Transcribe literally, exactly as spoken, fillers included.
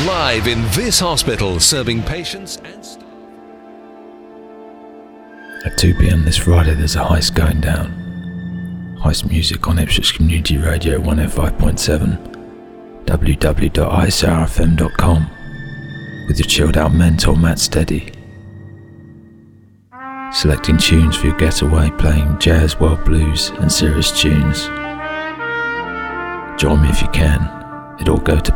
Live in this hospital, serving patients and staff. At two p.m. this Friday, there's a heist going down. Heist music on Ipswich Community Radio one oh five point seven, w w w dot i c r f m dot com, with your chilled out mentor Matt Steady. Selecting tunes for your getaway, playing jazz, world blues and serious tunes. Join me if you can. It all go to